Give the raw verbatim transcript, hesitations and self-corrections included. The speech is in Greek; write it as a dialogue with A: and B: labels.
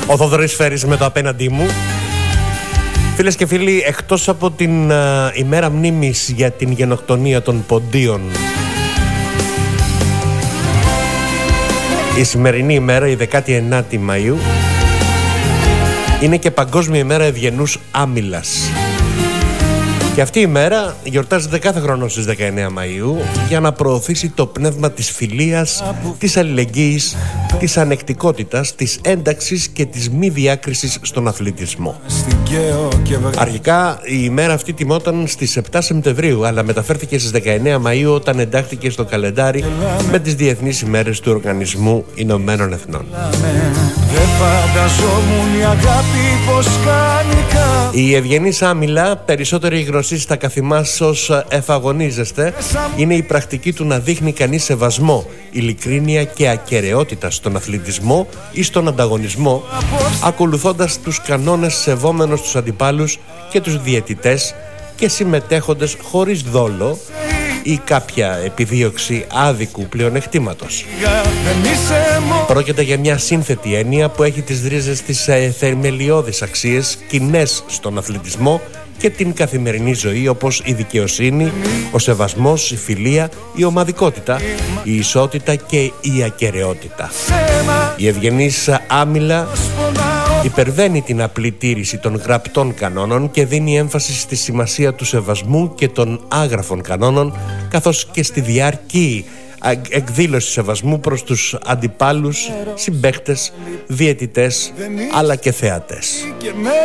A: Ο Θοδωρής Φέρης με το απέναντί μου. Φίλες και φίλοι, εκτός από την uh, ημέρα μνήμης για την γενοκτονία των Ποντίων, η σημερινή ημέρα, η δεκάτη ενάτη Μαΐου, είναι και Παγκόσμια ημέρα ευγενούς άμυλας. Και αυτή η μέρα γιορτάζεται κάθε χρόνο στις δεκαεννέα Μαΐου για να προωθήσει το πνεύμα της φιλίας, της αλληλεγγύης, της ανεκτικότητας, της ένταξης και της μη διάκρισης στον αθλητισμό. Αρχικά η ημέρα αυτή τιμόταν στις επτά Σεπτεμβρίου, αλλά μεταφέρθηκε στις δεκαεννέα Μαΐου όταν εντάχθηκε στο καλεντάρι με τις διεθνείς ημέρες του Οργανισμού Ηνωμένων Εθνών. Η ευγενής άμυλα, περισσότεροι γνωστοί στα καθημάς ως εφαγωνίζεστε, είναι η πρακτική του να δείχνει κανείς σεβασμό, ειλικρίνεια και ακεραιότητα στον αθλητισμό ή στον ανταγωνισμό, ακολουθώντας τους κανόνες, σεβόμενος τους αντιπάλους και τους διαιτητές και συμμετέχοντες χωρίς δόλο ή κάποια επιδίωξη άδικου πλεονεκτήματος. Πρόκειται για μια σύνθετη έννοια που έχει τις ρίζες της ε, θεμελιώδεις αξίες κοινές στον αθλητισμό και την καθημερινή ζωή, όπως η δικαιοσύνη, ο σεβασμός, η φιλία, η ομαδικότητα, η ισότητα και η ακεραιότητα. Η ευγενής άμυλα υπερβαίνει την απλή τήρηση των γραπτών κανόνων και δίνει έμφαση στη σημασία του σεβασμού και των άγραφων κανόνων, καθώς και στη διαρκή εκδήλωση σεβασμού προς τους αντιπάλους, συμπαίκτες, διαιτητές αλλά και θεατές.